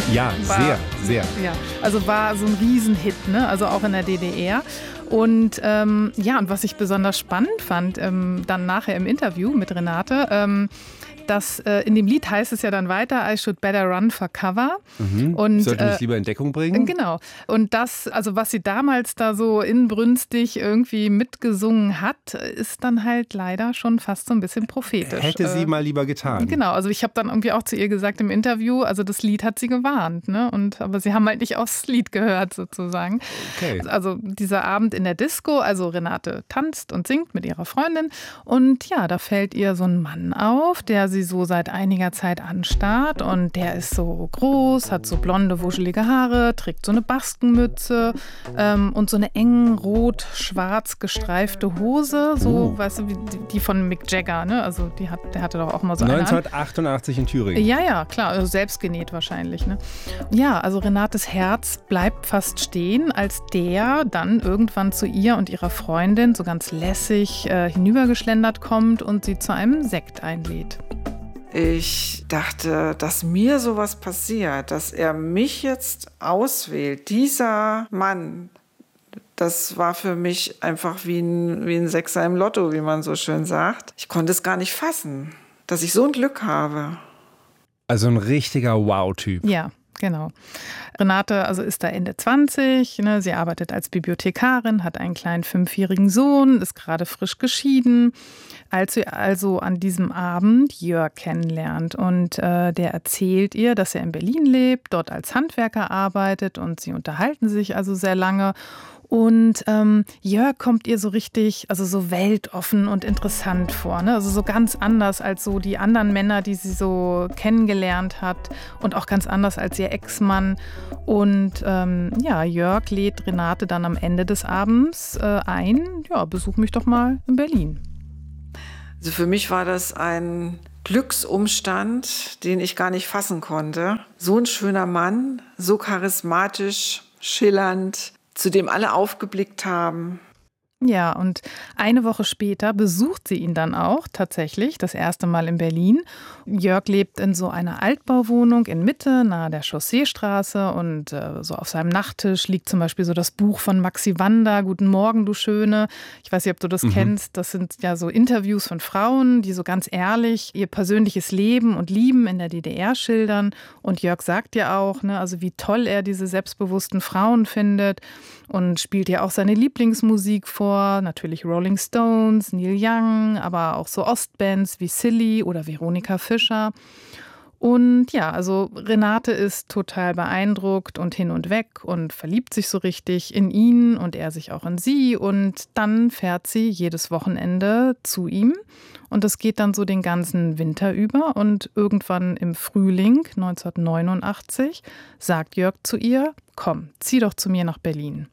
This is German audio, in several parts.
Ja, sehr, sehr. Ja, also war so ein Riesenhit, ne? Also auch in der DDR. Und und was ich besonders spannend fand, dann nachher im Interview mit Renate, dass in dem Lied heißt es ja dann weiter, I should better run for cover. Und, sollte mich lieber in Deckung bringen? Genau. Und das, also was sie damals da so inbrünstig irgendwie mitgesungen hat, ist dann halt leider schon fast so ein bisschen prophetisch. Hätte sie mal lieber getan. Genau, also ich habe dann irgendwie auch zu ihr gesagt im Interview, also das Lied hat sie gewarnt, ne? Aber sie haben halt nicht aufs Lied gehört sozusagen. Okay. Also dieser Abend in der Disco, also Renate tanzt und singt mit ihrer Freundin und ja, da fällt ihr so ein Mann auf, der sie so seit einiger Zeit anstarrt und der ist so groß, hat so blonde, wuschelige Haare, trägt so eine Baskenmütze und so eine eng rot-schwarz gestreifte Hose, so, weißt du, wie die von Mick Jagger, ne? Also der hatte doch auch mal so eine 1988 in Thüringen. Ja, klar, also selbst genäht wahrscheinlich, ne? Ja, also Renates Herz bleibt fast stehen, als der dann irgendwann zu ihr und ihrer Freundin so ganz lässig hinübergeschlendert kommt und sie zu einem Sekt einlädt. Ich dachte, dass mir sowas passiert, dass er mich jetzt auswählt. Dieser Mann, das war für mich einfach wie ein Sechser im Lotto, wie man so schön sagt. Ich konnte es gar nicht fassen, dass ich so ein Glück habe. Also ein richtiger Wow-Typ. Ja, genau. Renate ist da Ende 20, ne? Sie arbeitet als Bibliothekarin, hat einen kleinen 5-jährigen Sohn, ist gerade frisch geschieden. Als sie also an diesem Abend Jörg kennenlernt und der erzählt ihr, dass er in Berlin lebt, dort als Handwerker arbeitet und sie unterhalten sich also sehr lange. Und Jörg kommt ihr so richtig, also so weltoffen und interessant vor, ne? Also so ganz anders als so die anderen Männer, die sie so kennengelernt hat und auch ganz anders als ihr Ex-Mann. Und Jörg lädt Renate dann am Ende des Abends ein, ja, besuch mich doch mal in Berlin. Also für mich war das ein Glücksumstand, den ich gar nicht fassen konnte. So ein schöner Mann, so charismatisch, schillernd, zu dem alle aufgeblickt haben. Ja, und eine Woche später besucht sie ihn dann auch tatsächlich, das erste Mal in Berlin. Jörg lebt in so einer Altbauwohnung in Mitte, nahe der Chausseestraße und so auf seinem Nachttisch liegt zum Beispiel so das Buch von Maxi Wander, Guten Morgen, du Schöne. Ich weiß nicht, ob du das kennst. Das sind ja so Interviews von Frauen, die so ganz ehrlich ihr persönliches Leben und Lieben in der DDR schildern. Und Jörg sagt ja auch, ne, also wie toll er diese selbstbewussten Frauen findet und spielt ja auch seine Lieblingsmusik vor. Natürlich Rolling Stones, Neil Young, aber auch so Ostbands wie Silly oder Veronika Fischer. Und ja, also Renate ist total beeindruckt und hin und weg und verliebt sich so richtig in ihn und er sich auch in sie. Und dann fährt sie jedes Wochenende zu ihm. Und das geht dann so den ganzen Winter über. Und irgendwann im Frühling 1989 sagt Jörg zu ihr, komm, zieh doch zu mir nach Berlin.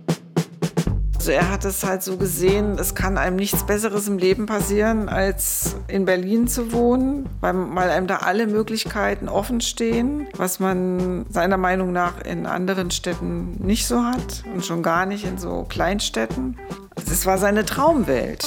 Also er hat es halt so gesehen, es kann einem nichts Besseres im Leben passieren, als in Berlin zu wohnen, weil einem da alle Möglichkeiten offen stehen, was man seiner Meinung nach in anderen Städten nicht so hat und schon gar nicht in so Kleinstädten. Das war seine Traumwelt.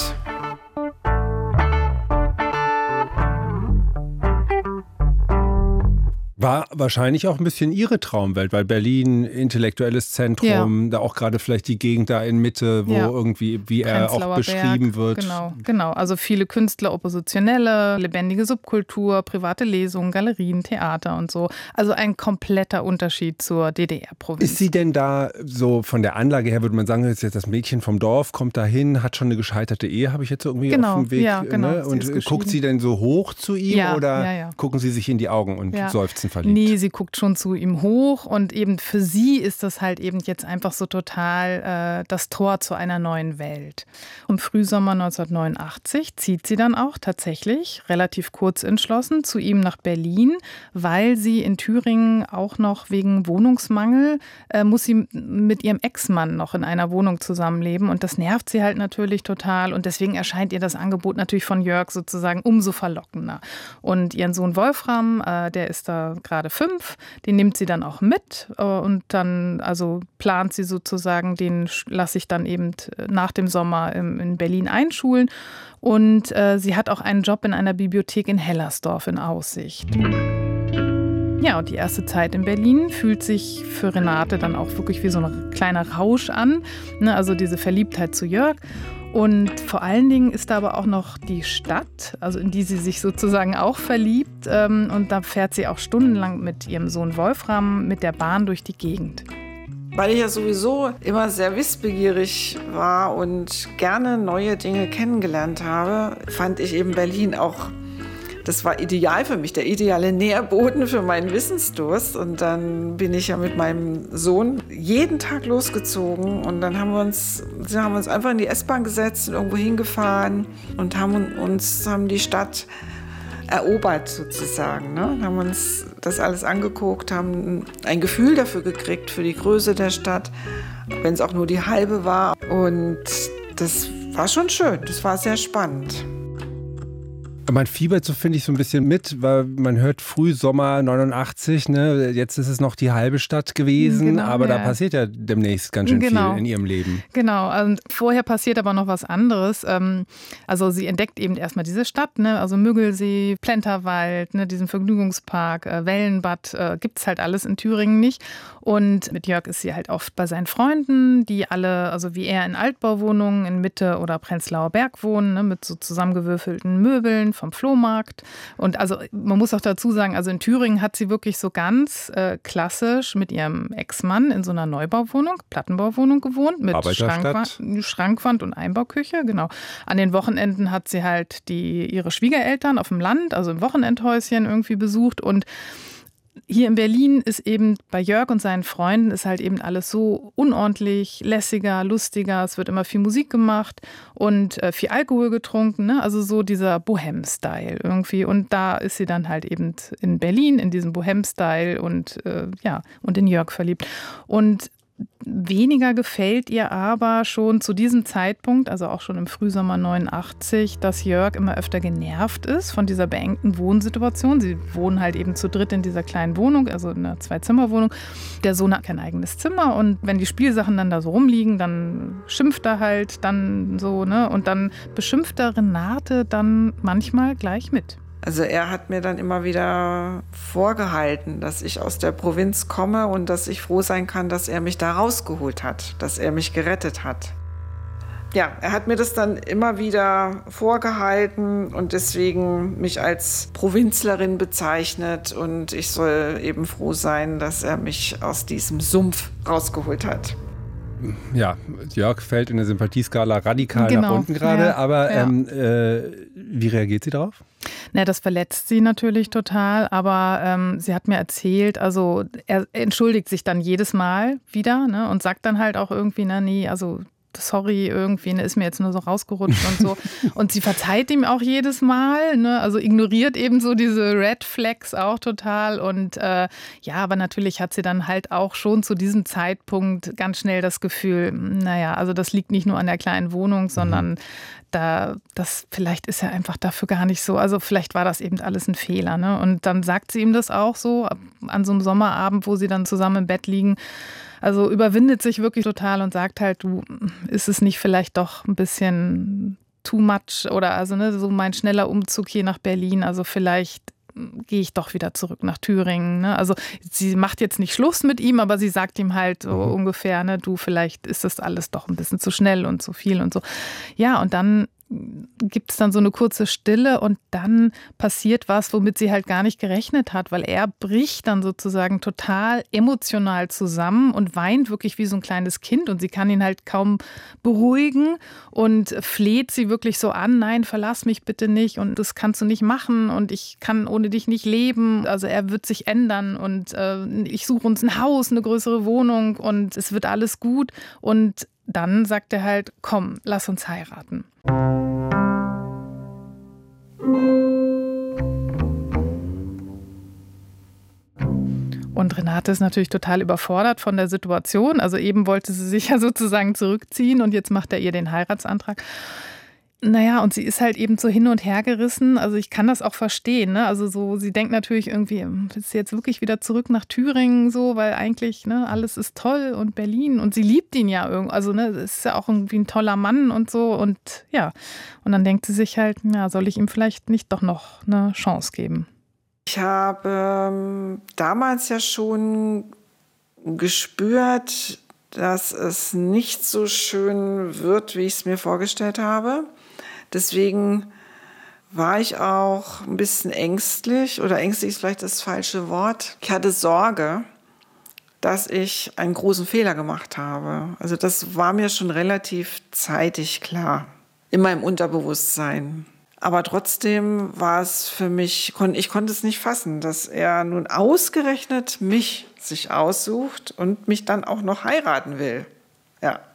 War wahrscheinlich auch ein bisschen ihre Traumwelt, weil Berlin, intellektuelles Zentrum, da auch gerade vielleicht die Gegend da in Mitte, wo irgendwie, wie er auch beschrieben wird. Genau. Also viele Künstler, Oppositionelle, lebendige Subkultur, private Lesungen, Galerien, Theater und so. Also ein kompletter Unterschied zur DDR-Provinz. Ist sie denn da so von der Anlage her, würde man sagen, jetzt das Mädchen vom Dorf kommt da hin, hat schon eine gescheiterte Ehe, habe ich jetzt irgendwie auf dem Weg. Ja, genau. Ne? Und guckt sie denn so hoch zu ihm oder gucken sie sich in die Augen und seufzen verliebt? Nee, sie guckt schon zu ihm hoch und eben für sie ist das halt eben jetzt einfach so total das Tor zu einer neuen Welt. Im Frühsommer 1989 zieht sie dann auch tatsächlich relativ kurz entschlossen zu ihm nach Berlin, weil sie in Thüringen auch noch wegen Wohnungsmangel muss sie mit ihrem Ex-Mann noch in einer Wohnung zusammenleben und das nervt sie halt natürlich total und deswegen erscheint ihr das Angebot natürlich von Jörg sozusagen umso verlockender. Und ihren Sohn Wolfram, der ist da gerade 5, den nimmt sie dann auch mit und dann also plant sie sozusagen, den lasse ich dann eben nach dem Sommer in Berlin einschulen und sie hat auch einen Job in einer Bibliothek in Hellersdorf in Aussicht. Ja, und die erste Zeit in Berlin fühlt sich für Renate dann auch wirklich wie so ein kleiner Rausch an, ne? Also diese Verliebtheit zu Jörg. Und vor allen Dingen ist da aber auch noch die Stadt, also in die sie sich sozusagen auch verliebt. Und da fährt sie auch stundenlang mit ihrem Sohn Wolfram mit der Bahn durch die Gegend. Weil ich ja sowieso immer sehr wissbegierig war und gerne neue Dinge kennengelernt habe, fand ich eben Berlin auch, das war ideal für mich, der ideale Nährboden für meinen Wissensdurst. Und dann bin ich ja mit meinem Sohn jeden Tag losgezogen und dann haben wir uns einfach in die S-Bahn gesetzt und irgendwo hingefahren und haben die Stadt erobert sozusagen, ne? Haben uns das alles angeguckt, haben ein Gefühl dafür gekriegt, für die Größe der Stadt, wenn es auch nur die halbe war. Und das war schon schön, das war sehr spannend. Man fiebert so, finde ich, so ein bisschen mit, weil man hört Frühsommer 89, ne? Jetzt ist es noch die halbe Stadt gewesen, genau, aber da passiert ja demnächst ganz schön viel in ihrem Leben. Genau, und vorher passiert aber noch was anderes. Also sie entdeckt eben erstmal diese Stadt, ne? Also Müggelsee, Plenterwald, ne? Diesen Vergnügungspark, Wellenbad, gibt es halt alles in Thüringen nicht. Und mit Jörg ist sie halt oft bei seinen Freunden, die alle, also wie er, in Altbauwohnungen in Mitte oder Prenzlauer Berg wohnen, ne? Mit so zusammengewürfelten Möbeln vom Flohmarkt. Und also man muss auch dazu sagen, also in Thüringen hat sie wirklich so ganz klassisch mit ihrem Ex-Mann in so einer Neubauwohnung, Plattenbauwohnung gewohnt, mit Schrankwand und Einbauküche, genau. An den Wochenenden hat sie halt ihre Schwiegereltern auf dem Land, also im Wochenendhäuschen irgendwie besucht. Und hier in Berlin ist eben bei Jörg und seinen Freunden ist halt eben alles so unordentlich, lässiger, lustiger. Es wird immer viel Musik gemacht und viel Alkohol getrunken, ne? Also so dieser Bohem-Style irgendwie. Und da ist sie dann halt eben in Berlin in diesem Bohem-Style und und in Jörg verliebt. Und weniger gefällt ihr aber schon zu diesem Zeitpunkt, also auch schon im Frühsommer 89, dass Jörg immer öfter genervt ist von dieser beengten Wohnsituation. Sie wohnen halt eben zu dritt in dieser kleinen Wohnung, also in einer Zwei-Zimmer-Wohnung. Der Sohn hat kein eigenes Zimmer und wenn die Spielsachen dann da so rumliegen, dann schimpft er halt dann so, ne? Und dann beschimpft er Renate dann manchmal gleich mit. Also er hat mir dann immer wieder vorgehalten, dass ich aus der Provinz komme und dass ich froh sein kann, dass er mich da rausgeholt hat, dass er mich gerettet hat. Ja, er hat mir das dann immer wieder vorgehalten und deswegen mich als Provinzlerin bezeichnet und ich soll eben froh sein, dass er mich aus diesem Sumpf rausgeholt hat. Ja, Jörg fällt in der Sympathieskala radikal nach unten gerade, aber wie reagiert sie darauf? Na, das verletzt sie natürlich total, aber sie hat mir erzählt, also er entschuldigt sich dann jedes Mal wieder, ne, und sagt dann halt auch irgendwie, na nee, also sorry, irgendwie, ne, ist mir jetzt nur so rausgerutscht und so. Und sie verzeiht ihm auch jedes Mal, ne, also ignoriert eben so diese Red Flags auch total. Und aber natürlich hat sie dann halt auch schon zu diesem Zeitpunkt ganz schnell das Gefühl, naja, also das liegt nicht nur an der kleinen Wohnung, sondern vielleicht ist er einfach dafür gar nicht so, also vielleicht war das eben alles ein Fehler, ne? Und dann sagt sie ihm das auch so an so einem Sommerabend, wo sie dann zusammen im Bett liegen. Also überwindet sich wirklich total und sagt halt, du, ist es nicht vielleicht doch ein bisschen too much oder also ne, so mein schneller Umzug hier nach Berlin, also vielleicht gehe ich doch wieder zurück nach Thüringen. Ne? Also sie macht jetzt nicht Schluss mit ihm, aber sie sagt ihm halt so ungefähr, ne, du, vielleicht ist das alles doch ein bisschen zu schnell und zu viel und so. Ja, und dann gibt es dann so eine kurze Stille und dann passiert was, womit sie halt gar nicht gerechnet hat, weil er bricht dann sozusagen total emotional zusammen und weint wirklich wie so ein kleines Kind und sie kann ihn halt kaum beruhigen und fleht sie wirklich so an, nein, verlass mich bitte nicht und das kannst du nicht machen und ich kann ohne dich nicht leben. Also er wird sich ändern und ich suche uns ein Haus, eine größere Wohnung und es wird alles gut und dann sagt er halt, komm, lass uns heiraten. Und Renate ist natürlich total überfordert von der Situation. Also eben wollte sie sich ja sozusagen zurückziehen und jetzt macht er ihr den Heiratsantrag. Naja, und sie ist halt eben so hin und her gerissen. Also ich kann das auch verstehen. Ne? Also so, sie denkt natürlich irgendwie, ist sie jetzt wirklich wieder zurück nach Thüringen so, weil eigentlich ne, alles ist toll und Berlin und sie liebt ihn ja irgendwie. Also ne, ist ja auch irgendwie ein toller Mann und so und ja. Und dann denkt sie sich halt, ja, soll ich ihm vielleicht nicht doch noch eine Chance geben? Ich habe damals ja schon gespürt, dass es nicht so schön wird, wie ich es mir vorgestellt habe. Deswegen war ich auch ein bisschen ängstlich, oder ängstlich ist vielleicht das falsche Wort. Ich hatte Sorge, dass ich einen großen Fehler gemacht habe. Also das war mir schon relativ zeitig klar, in meinem Unterbewusstsein. Aber trotzdem war es für mich, ich konnte es nicht fassen, dass er nun ausgerechnet mich sich aussucht und mich dann auch noch heiraten will. Ja.